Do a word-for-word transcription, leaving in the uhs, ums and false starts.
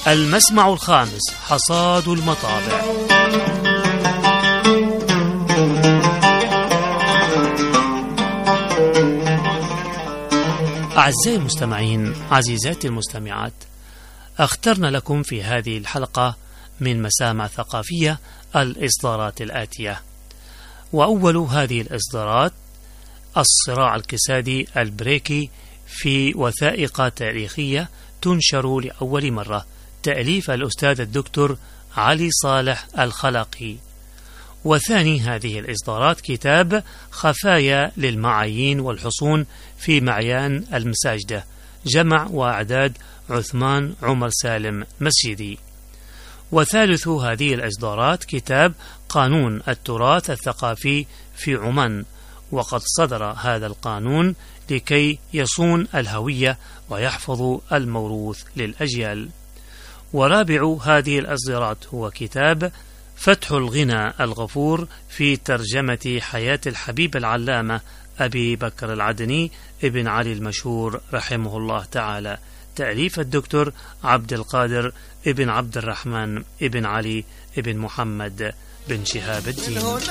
المسمع الخامس، حصاد المطابع. أعزائي المستمعين، عزيزاتي المستمعات، اخترنا لكم في هذه الحلقة من مسامع ثقافية الإصدارات الآتية. وأول هذه الإصدارات الصراع الكسادي البريكي في وثائق تاريخية تنشر لأول مرة، تأليف الأستاذ الدكتور علي صالح الخلاقي. وثاني هذه الإصدارات كتاب خفايا للمعايين والحصون في معيان المساجدة، جمع وأعداد عثمان عمر سالم مسجدي. وثالث هذه الإصدارات كتاب قانون التراث الثقافي في عمان، وقد صدر هذا القانون لكي يصون الهوية ويحفظ الموروث للأجيال. ورابع هذه الإصدارات هو كتاب فتح الغنى الغفور في ترجمة حياة الحبيب العلامة أبي بكر العدني ابن علي المشهور رحمه الله تعالى، تأليف الدكتور عبد القادر ابن عبد الرحمن ابن علي ابن محمد بن شهاب الدين.